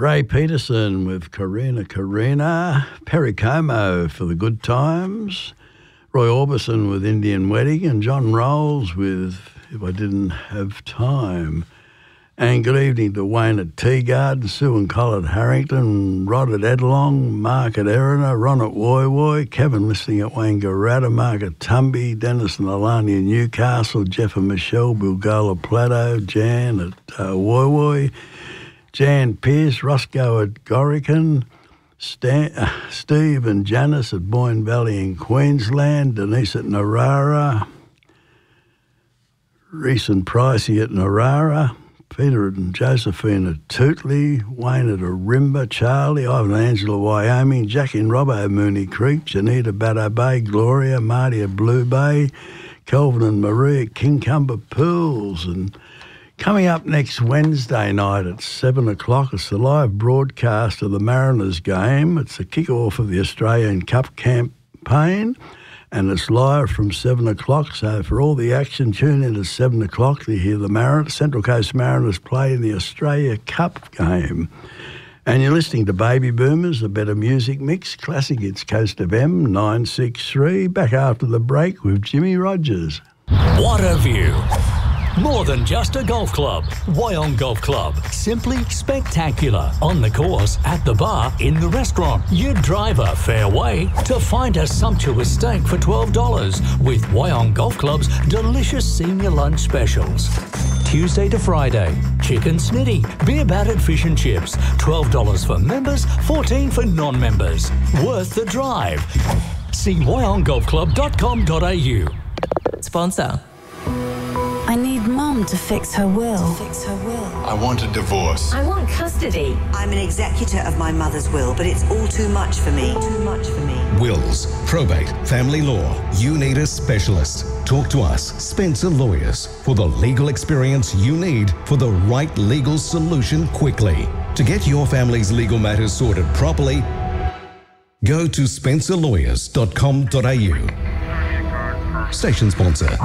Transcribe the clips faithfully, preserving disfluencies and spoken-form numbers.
Ray Peterson with Karina Karina, Perry Como for The Good Times, Roy Orbison with Indian Wedding, and John Rolls with If I Didn't Have Time. And good evening to Wayne at Teagarden, Sue and Col at Harrington, Rod at Edlong, Mark at Erina, Ron at Woy Woy, Kevin listening at Wangaratta, Mark at Tumby, Dennis and Alani in Newcastle, Jeff and Michelle, Bilgola Plateau, Jan at uh, Woy Woy, Jan Pearce, Roscoe at Gorican, Stan, uh, Steve and Janice at Boyne Valley in Queensland, Denise at Narara, Reese and Pricey at Narara, Peter and Josephine at Tootley, Wayne at Arimba, Charlie, Ivan and Angela, Wyoming, Jackie and Robbo, Mooney Creek, Janita, Baddo Bay, Gloria, Marty at Blue Bay, Kelvin and Marie at Kincumber Pools. And coming up next Wednesday night at seven o'clock, it's the live broadcast of the Mariners game. It's the kick-off of the Australian Cup campaign, and it's live from seven o'clock. So for all the action, tune in at seven o'clock to hear the Mariners, Central Coast Mariners play in the Australia Cup game. And you're listening to Baby Boomers, a better music mix. Classic Hits Coast F M nine six three. Back after the break with Jimmy Rogers. What a view. More than just a golf club. Wyong Golf Club. Simply spectacular. On the course, at the bar, in the restaurant. You drive a fair way to find a sumptuous steak for twelve dollars with Wyong Golf Club's delicious senior lunch specials. Tuesday to Friday, chicken snitty, beer battered fish and chips. twelve dollars for members, fourteen dollars for non-members. Worth the drive. See wyong golf club dot com dot a u. Sponsor. I need Mum to fix her will. To fix her will. I want a divorce. I want custody. I'm an executor of my mother's will, but it's all too much for me. Too much for me. Wills, probate, family law. You need a specialist. Talk to us, Spencer Lawyers, for the legal experience you need for the right legal solution quickly. To get your family's legal matters sorted properly, go to spencer lawyers dot com dot a u. Station sponsor.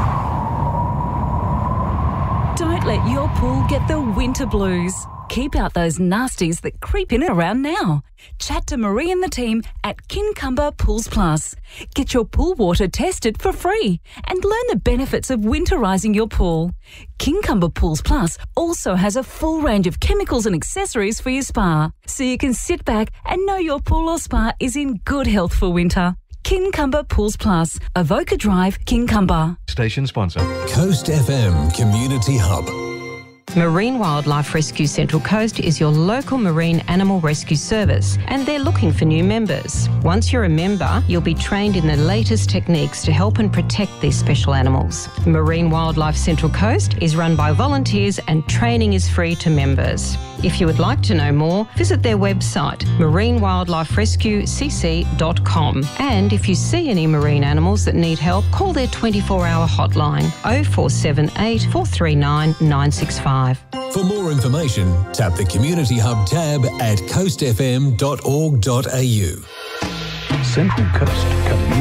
Don't let your pool get the winter blues. Keep out those nasties that creep in and around now. Chat to Marie and the team at Kincumber Pools Plus. Get your pool water tested for free and learn the benefits of winterising your pool. Kincumber Pools Plus also has a full range of chemicals and accessories for your spa, so you can sit back and know your pool or spa is in good health for winter. Kincumber Pools Plus, Avoca Drive, Kincumber. Station sponsor. Coast F M Community Hub. Marine Wildlife Rescue Central Coast is your local marine animal rescue service, and they're looking for new members. Once you're a member, you'll be trained in the latest techniques to help and protect these special animals. Marine Wildlife Central Coast is run by volunteers and training is free to members. If you would like to know more, visit their website, marine wildlife rescue c c dot com. And if you see any marine animals that need help, call their twenty-four hour hotline oh four seven eight, four three nine, nine six five. For more information, tap the Community Hub tab at coast f m dot org dot a u. Central Coast Community